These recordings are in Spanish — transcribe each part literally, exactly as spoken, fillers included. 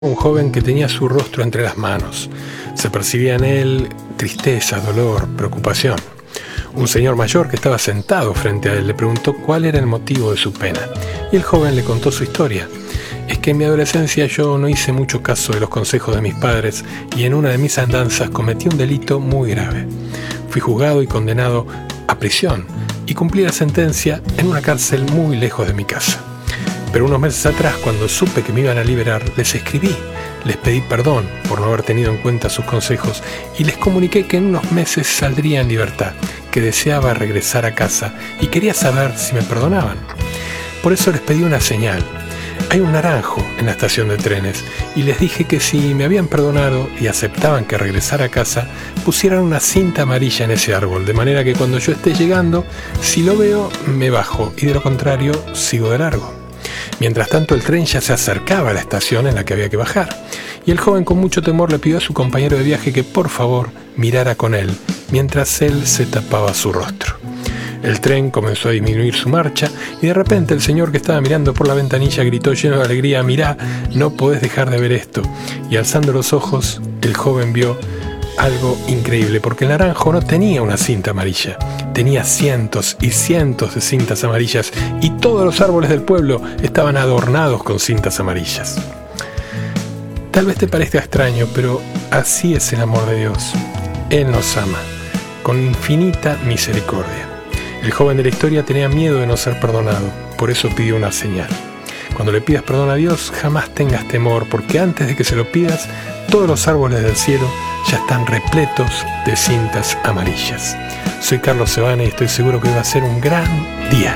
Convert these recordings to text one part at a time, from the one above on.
Un joven que tenía su rostro entre las manos. Se percibía en él tristeza, dolor, preocupación. Un señor mayor que estaba sentado frente a él le preguntó cuál era el motivo de su pena. Y el joven le contó su historia. Es que en mi adolescencia yo no hice mucho caso de los consejos de mis padres y en una de mis andanzas cometí un delito muy grave. Fui juzgado y condenado a prisión y cumplí la sentencia en una cárcel muy lejos de mi casa. Pero unos meses atrás, cuando supe que me iban a liberar, les escribí, les pedí perdón por no haber tenido en cuenta sus consejos y les comuniqué que en unos meses saldría en libertad, que deseaba regresar a casa y quería saber si me perdonaban. Por eso les pedí una señal. Hay un naranjo en la estación de trenes y les dije que si me habían perdonado y aceptaban que regresara a casa, pusieran una cinta amarilla en ese árbol, de manera que cuando yo esté llegando, si lo veo, me bajo y de lo contrario, sigo de largo. Mientras tanto, el tren ya se acercaba a la estación en la que había que bajar, y el joven con mucho temor le pidió a su compañero de viaje que por favor mirara con él, mientras él se tapaba su rostro. El tren comenzó a disminuir su marcha, y de repente el señor que estaba mirando por la ventanilla gritó lleno de alegría: «Mirá, no podés dejar de ver esto». Y alzando los ojos, el joven vio algo increíble, porque el naranjo no tenía una cinta amarilla, tenía cientos y cientos de cintas amarillas y todos los árboles del pueblo estaban adornados con cintas amarillas. Tal vez te parezca extraño, pero así es el amor de Dios. Él nos ama, con infinita misericordia. El joven de la historia tenía miedo de no ser perdonado, por eso pidió una señal. Cuando le pidas perdón a Dios, jamás tengas temor, porque antes de que se lo pidas, todos los árboles del cielo ya están repletos de cintas amarillas. Soy Carlos Sebane y estoy seguro que va a ser un gran día.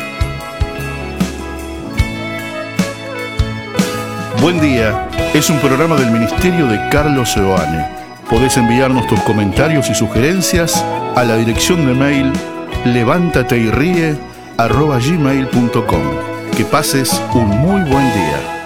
Buen día, es un programa del Ministerio de Carlos Sebane. Podés enviarnos tus comentarios y sugerencias a la dirección de mail levántateyríe arroba gmail punto com. Que pases un muy buen día.